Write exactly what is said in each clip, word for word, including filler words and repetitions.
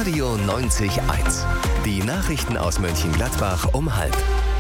Radio neunzig Komma eins. Die Nachrichten aus Mönchengladbach um halb.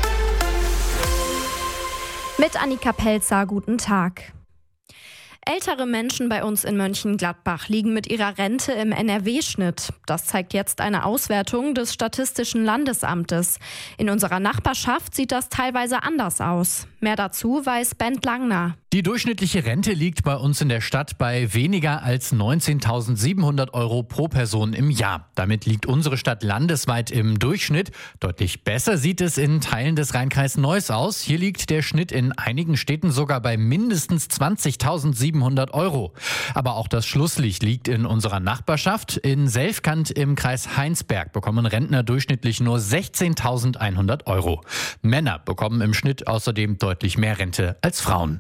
Mit Annika Pelzer, guten Tag. Ältere Menschen bei uns in Mönchengladbach liegen mit ihrer Rente im N R W-Schnitt. Das zeigt jetzt eine Auswertung des Statistischen Landesamtes. In unserer Nachbarschaft sieht das teilweise anders aus. Mehr dazu weiß Bent Langner. Die durchschnittliche Rente liegt bei uns in der Stadt bei weniger als neunzehntausendsiebenhundert Euro pro Person im Jahr. Damit liegt unsere Stadt landesweit im Durchschnitt. Deutlich besser sieht es in Teilen des Rheinkreis Neuss aus. Hier liegt der Schnitt in einigen Städten sogar bei mindestens zwanzigtausendsiebenhundert Euro. Aber auch das Schlusslicht liegt in unserer Nachbarschaft. In Selfkant im Kreis Heinsberg bekommen Rentner durchschnittlich nur sechzehntausendeinhundert Euro. Männer bekommen im Schnitt außerdem deutlich mehr Rente als Frauen.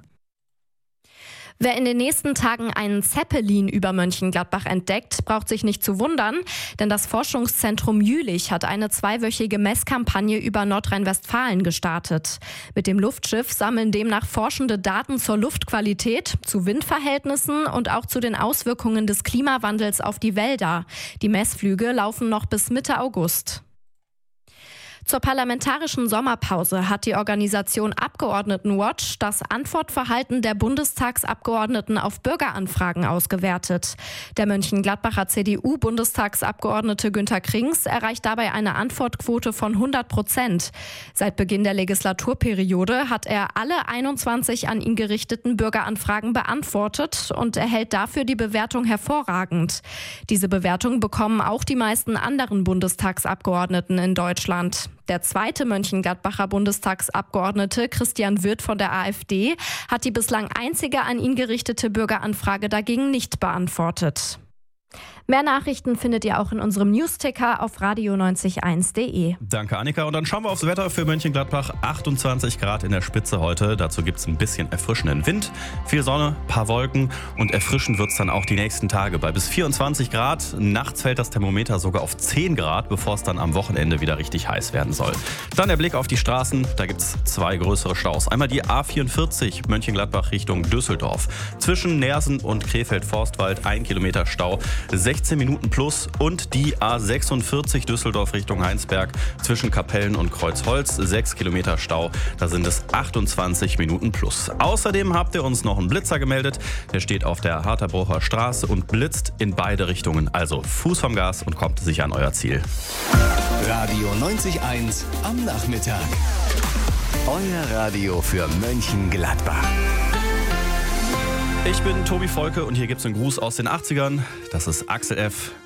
Wer in den nächsten Tagen einen Zeppelin über Mönchengladbach entdeckt, braucht sich nicht zu wundern, denn das Forschungszentrum Jülich hat eine zweiwöchige Messkampagne über Nordrhein-Westfalen gestartet. Mit dem Luftschiff sammeln demnach Forschende Daten zur Luftqualität, zu Windverhältnissen und auch zu den Auswirkungen des Klimawandels auf die Wälder. Die Messflüge laufen noch bis Mitte August. Zur parlamentarischen Sommerpause hat die Organisation Abgeordnetenwatch das Antwortverhalten der Bundestagsabgeordneten auf Bürgeranfragen ausgewertet. Der Mönchengladbacher C D U-Bundestagsabgeordnete Günter Krings erreicht dabei eine Antwortquote von hundert Prozent. Seit Beginn der Legislaturperiode hat er alle einundzwanzig an ihn gerichteten Bürgeranfragen beantwortet und erhält dafür die Bewertung hervorragend. Diese Bewertung bekommen auch die meisten anderen Bundestagsabgeordneten in Deutschland. Der zweite Mönchengladbacher Bundestagsabgeordnete Christian Wirth von der AfD hat die bislang einzige an ihn gerichtete Bürgeranfrage dagegen nicht beantwortet. Mehr Nachrichten findet ihr auch in unserem Newsticker auf radio neunzig Komma eins punkt de. Danke, Annika. Und dann schauen wir aufs Wetter für Mönchengladbach. achtundzwanzig Grad in der Spitze heute. Dazu gibt es ein bisschen erfrischenden Wind, viel Sonne, paar Wolken und erfrischend wird es dann auch die nächsten Tage. Bei bis vierundzwanzig Grad. Nachts fällt das Thermometer sogar auf zehn Grad, bevor es dann am Wochenende wieder richtig heiß werden soll. Dann der Blick auf die Straßen. Da gibt es zwei größere Staus. Einmal die A vierundvierzig Mönchengladbach Richtung Düsseldorf. Zwischen Neersen und Krefeld-Forstwald ein Kilometer Stau. sechzehn Minuten plus und die A sechsundvierzig Düsseldorf Richtung Heinsberg zwischen Kapellen und Kreuzholz, sechs Kilometer Stau, da sind es achtundzwanzig Minuten plus. Außerdem habt ihr uns noch einen Blitzer gemeldet, der steht auf der Harterbrucher Straße und blitzt in beide Richtungen, also Fuß vom Gas und kommt sicher an euer Ziel. Radio neunzig Komma eins am Nachmittag. Euer Radio für Mönchengladbach. Ich bin Tobi Volke und hier gibt's einen Gruß aus den achtzigern. Das ist Axel F.